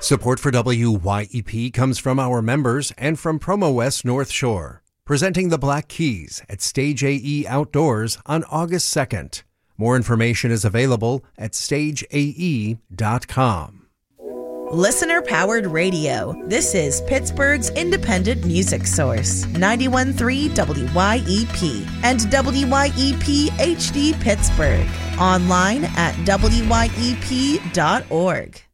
Support for WYEP comes from our members and from Promo West North Shore, presenting the Black Keys at Stage AE Outdoors on August 2nd. More information is available at stageae.com. Listener-powered radio. This is Pittsburgh's independent music source, 91.3 WYEP and WYEP HD Pittsburgh. Online at WYEP.org.